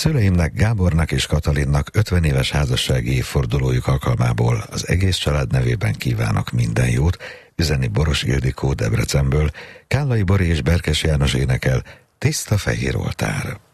Szüleimnek, Gábornak és Katalinnak 50 éves házassági évfordulójuk alkalmából az egész család nevében kívánok minden jót, üzeni Boros Ildikó Debrecenből, Kállai Bori és Berkes János énekel, Tiszta fehér oltár.